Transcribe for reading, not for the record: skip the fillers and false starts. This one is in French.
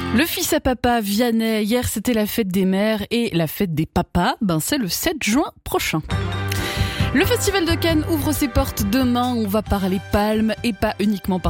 Le fils à papa Vianney, hier c'était la fête des mères et la fête des papas, c'est le 7 juin prochain. Le Festival de Cannes ouvre ses portes demain, on va parler palmes et pas uniquement